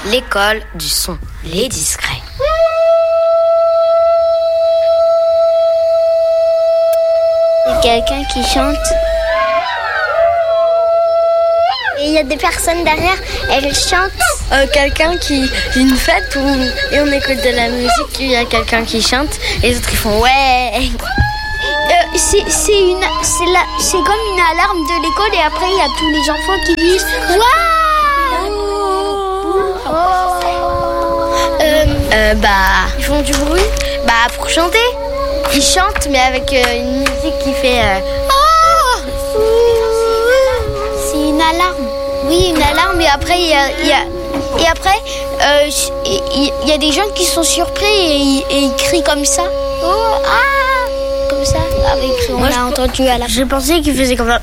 L'école du son, les discrets. Quelqu'un qui chante. Et il y a des personnes derrière, elles chantent. Quelqu'un qui une fête et on écoute de la musique, il y a quelqu'un qui chante et les autres ils font ouais. C'est comme une alarme de l'école et après il y a tous les enfants qui disent waouh. Ils font du bruit. Pour chanter. Ils chantent mais avec une musique qui fait. C'est une alarme. Oui, une alarme et après il y a des gens qui sont surpris et ils crient comme ça. Comme ça. On a entendu à la. J'ai pensé qu'ils faisaient comme ça.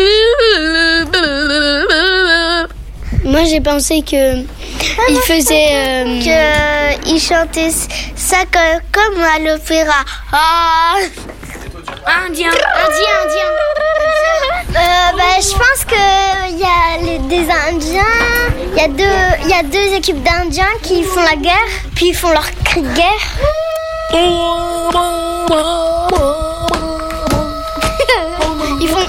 Moi j'ai pensé que il faisait il chantait ça comme à l'opéra. Indien. Je pense que il y a des Indiens. Il y a deux équipes d'Indiens qui font la guerre, puis ils font leur cri de guerre. Ils font.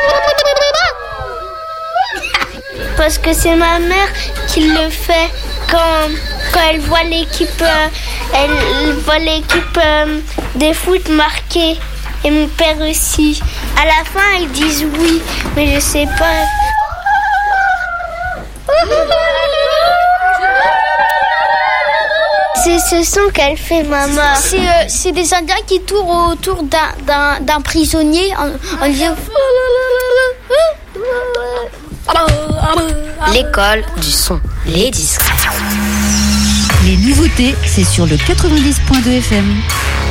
Parce que c'est ma mère qui le fait quand elle voit l'équipe, des foot marquée. Et mon père aussi. À la fin, ils disent oui, mais je sais pas. C'est ce son qu'elle fait, maman. C'est des Indiens qui tournent autour d'un prisonnier en disant. L'école du son, les discrets. Les nouveautés, c'est sur le 90.2 FM.